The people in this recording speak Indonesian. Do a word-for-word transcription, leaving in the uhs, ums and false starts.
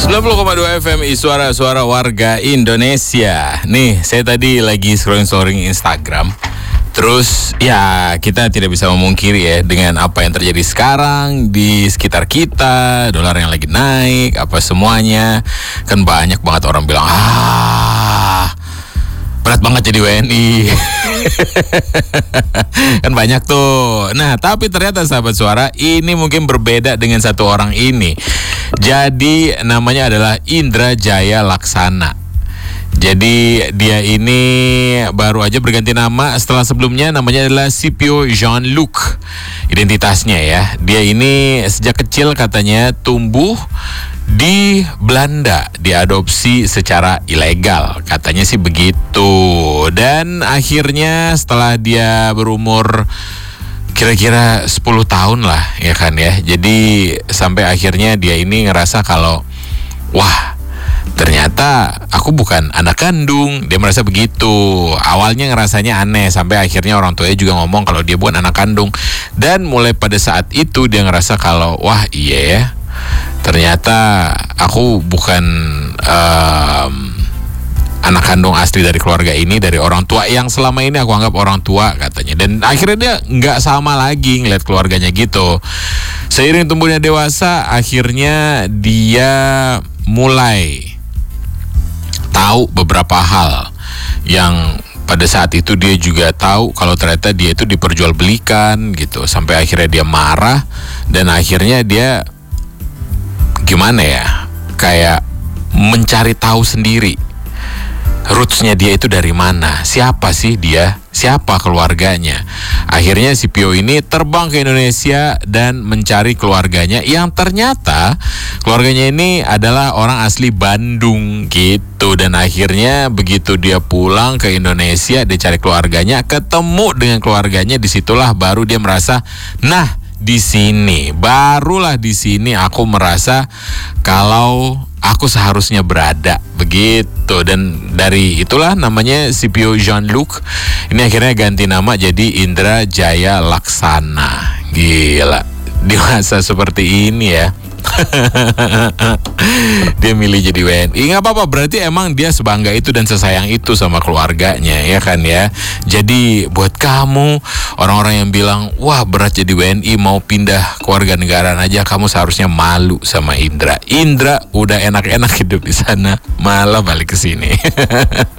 sembilan puluh koma dua F M I Suara-suara Warga Indonesia. Nih, saya tadi lagi scrolling-scrolling Instagram. Terus ya kita tidak bisa memungkiri ya dengan apa yang terjadi sekarang di sekitar kita, dolar yang lagi naik, apa semuanya. Kan banyak banget orang bilang, ah berat banget jadi W N I. Kan banyak tuh. Nah, tapi ternyata sahabat suara, ini mungkin berbeda dengan satu orang ini. Jadi namanya adalah Indra Jaya Laksana. Jadi dia ini baru aja berganti nama setelah sebelumnya namanya adalah Scipio Jean-Luc. Identitasnya ya, dia ini sejak kecil katanya tumbuh di Belanda, diadopsi secara ilegal, katanya sih begitu. Dan akhirnya setelah dia berumur kira-kira sepuluh tahun lah ya kan ya, jadi sampai akhirnya dia ini ngerasa kalau wah, ternyata aku bukan anak kandung. Dia merasa begitu. Awalnya ngerasanya aneh, sampai akhirnya orang tuanya juga ngomong kalau dia bukan anak kandung. Dan mulai pada saat itu dia ngerasa kalau wah iya ya, ternyata aku bukan um, anak kandung asli dari keluarga ini, dari orang tua yang selama ini aku anggap orang tua katanya. Dan akhirnya dia nggak sama lagi ngeliat keluarganya gitu. Seiring tumbuhnya dewasa, akhirnya dia mulai tahu beberapa hal yang pada saat itu dia juga tahu kalau ternyata dia itu diperjualbelikan gitu. Sampai akhirnya dia marah dan akhirnya dia gimana ya, kayak mencari tahu sendiri rootsnya dia itu dari mana, siapa sih dia, siapa keluarganya. Akhirnya Scipio ini terbang ke Indonesia dan mencari keluarganya, yang ternyata keluarganya ini adalah orang asli Bandung gitu. Dan akhirnya begitu dia pulang ke Indonesia, dia cari keluarganya, ketemu dengan keluarganya, disitulah baru dia merasa, nah di sini, barulah di sini aku merasa kalau aku seharusnya berada begitu. Dan dari itulah namanya Scipio Jean-Luc. Ini akhirnya ganti nama jadi Indra Jaya Laksana. Gila, di masa seperti ini ya. Dia milih jadi W N I. Nggak apa-apa, berarti emang dia sebangga itu dan sesayang itu sama keluarganya ya kan ya. Jadi buat kamu orang-orang yang bilang wah berat jadi W N I, mau pindah keluarga negaraan aja, kamu seharusnya malu sama Indra. Indra udah enak-enak hidup di sana, malah balik ke sini.